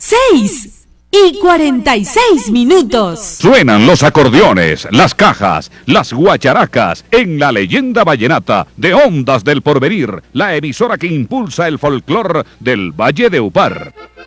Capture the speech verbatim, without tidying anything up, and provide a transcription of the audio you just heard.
seis y cuarenta y seis minutos. Suenan los acordeones, las cajas, las guacharacas en la leyenda vallenata de Ondas del Porvenir, la emisora que impulsa el folclor del Valle de Upar.